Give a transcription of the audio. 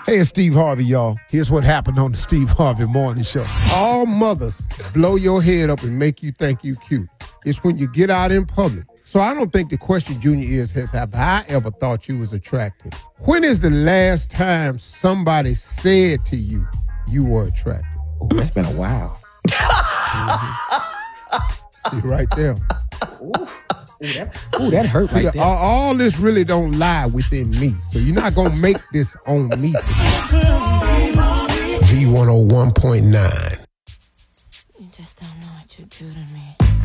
Hey, it's Steve Harvey, y'all. Here's what happened on the Steve Harvey Morning Show. All mothers blow your head up and make you think you cute. It's when you get out in public. So I don't think the question, Junior, have I ever thought you was attractive? When is the last time somebody said to you, you were attractive? Oh, that's been a while. See, right there. That hurt right there. All this really don't lie within me. So you're not going to make this on me. V101.9. You just don't know what you do to me.